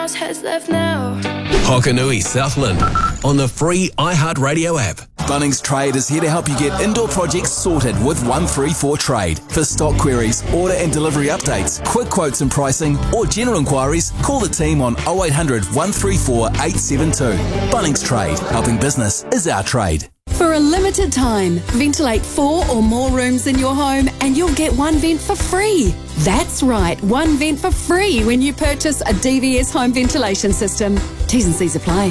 else has left now. Hokanui Southland on the free iHeartRadio app. Bunnings Trade is here to help you get indoor projects sorted with 134 Trade. For stock queries, order and delivery updates, quick quotes and pricing, or general inquiries, call the team on 0800 134 872. Bunnings Trade, helping business is our trade. For a limited time, ventilate 4 or more rooms in your home and you'll get one vent for free. That's right, one vent for free when you purchase a DVS home ventilation system. T's and C's apply.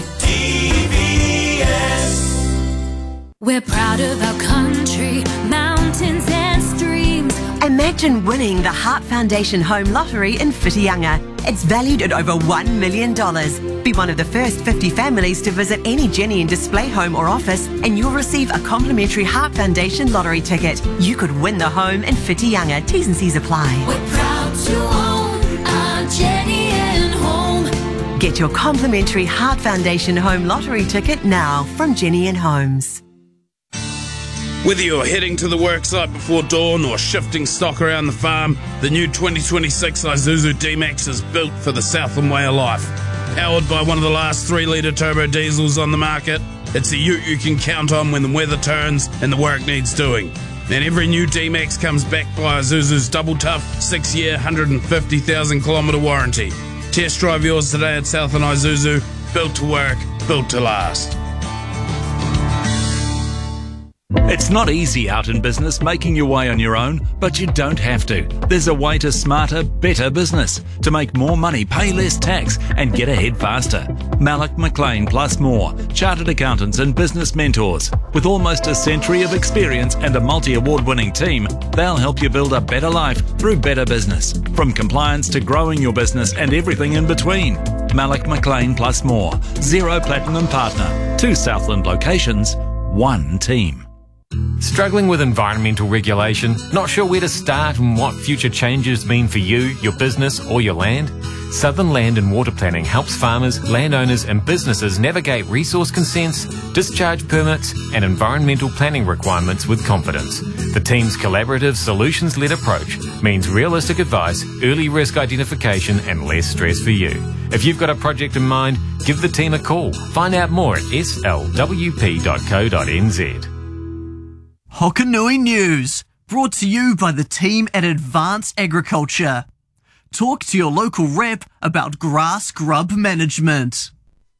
DVS. We're proud of our country, mountains and streams. Imagine winning the Heart Foundation Home Lottery in Whitianga. It's valued at over $1 million. Be one of the first 50 families to visit any Jenny and Display home or office and you'll receive a complimentary Heart Foundation lottery ticket. You could win the home in Whitianga. T's and C's apply. We're proud to own our Jenny and Home. Get your complimentary Heart Foundation Home Lottery ticket now from Jenny and Homes. Whether you're heading to the worksite before dawn or shifting stock around the farm, the new 2026 Isuzu D-Max is built for the Southland way of life. Powered by one of the last 3-litre turbo diesels on the market, it's a ute you can count on when the weather turns and the work needs doing. And every new D-Max comes backed by Isuzu's double tough 6-year, 150,000 kilometre warranty. Test drive yours today at Southland Isuzu. Built to work, built to last. It's not easy out in business making your way on your own, but you don't have to. There's a way to smarter, better business, to make more money, pay less tax and get ahead faster. Malloch McLean plus more, chartered accountants and business mentors. With almost a century of experience and a multi-award winning team, they'll help you build a better life through better business. From compliance to growing your business and everything in between. Malloch McLean plus more, 0 platinum partner, 2 Southland locations, 1 team. Struggling with environmental regulation? Not sure where to start and what future changes mean for you, your business or your land? Southern Land and Water Planning helps farmers, landowners and businesses navigate resource consents, discharge permits and environmental planning requirements with confidence. The team's collaborative, solutions-led approach means realistic advice, early risk identification and less stress for you. If you've got a project in mind, give the team a call. Find out more at slwp.co.nz. Hokanui News, brought to you by the team at Advanced Agriculture. Talk to your local rep about grass grub management.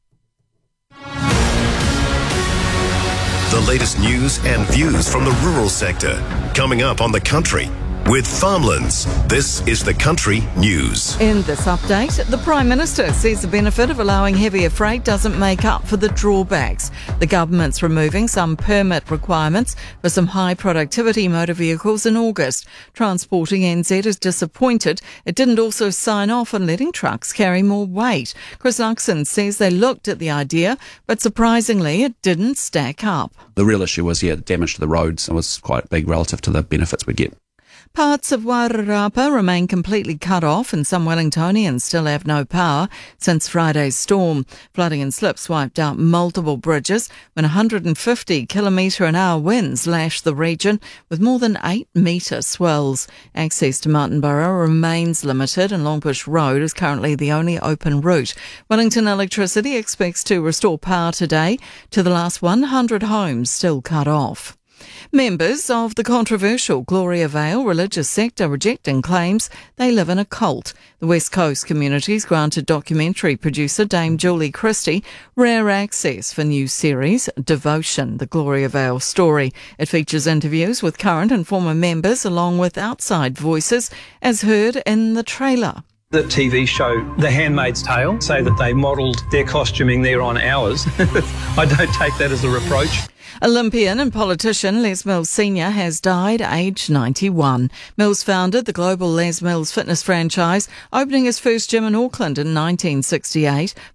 The latest news and views from the rural sector, coming up on The Country. With Farmlands, this is The Country News. In this update, the Prime Minister says the benefit of allowing heavier freight doesn't make up for the drawbacks. The government's removing some permit requirements for some high productivity motor vehicles in August. Transporting NZ is disappointed it didn't also sign off on letting trucks carry more weight. Chris Luxon says they looked at the idea, but surprisingly it didn't stack up. The real issue was, the damage to the roads was quite big relative to the benefits we get. Parts of Wairarapa remain completely cut off and some Wellingtonians still have no power since Friday's storm. Flooding and slips wiped out multiple bridges when 150 km/h winds lashed the region with more than 8-metre swells. Access to Martinborough remains limited and Longbush Road is currently the only open route. Wellington Electricity expects to restore power today to the last 100 homes still cut off. Members of the controversial Gloria Vale religious sect are rejecting claims they live in a cult. The West Coast community's granted documentary producer Dame Julie Christie rare access for new series Devotion, the Gloria Vale story. It features interviews with current and former members along with outside voices as heard in the trailer. The TV show The Handmaid's Tale say that they modelled their costuming there on ours. I don't take that as a reproach. Olympian and politician Les Mills Sr. has died aged 91. Mills founded the global Les Mills fitness franchise, opening his first gym in Auckland in 1968.